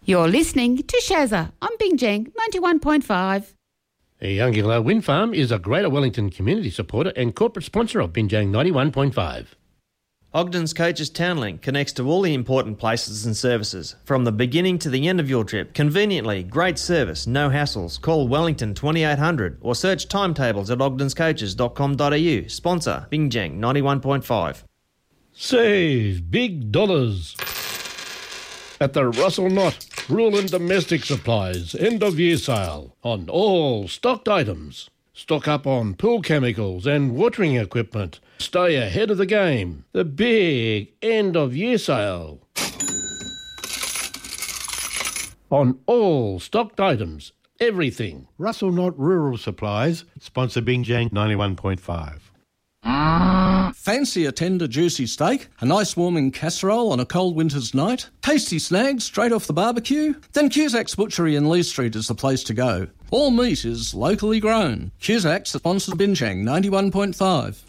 You're listening to Shazza on Bingjang 91.5. Youngilla Wind Farm is a Greater Wellington community supporter and corporate sponsor of Bingjang 91.5. Ogden's Coaches Townlink connects to all the important places and services. From the beginning to the end of your trip, conveniently, great service, no hassles. Call Wellington 2800 or search timetables at ogdenscoaches.com.au. Sponsor Bingjang 91.5. Save big dollars at the Russell Knott Rural and Domestic Supplies end-of-year sale on all stocked items. Stock up on pool chemicals and watering equipment. Stay ahead of the game. The big end-of-year sale on all stocked items. Everything. Russell Knott Rural Supplies, sponsor Bingjang 91.5. Fancy a tender, juicy steak? A nice warming casserole on a cold winter's night? Tasty snags straight off the barbecue? Then Cusack's Butchery in Lee Street is the place to go. All meat is locally grown. Cusack's sponsors Bingjang 91.5.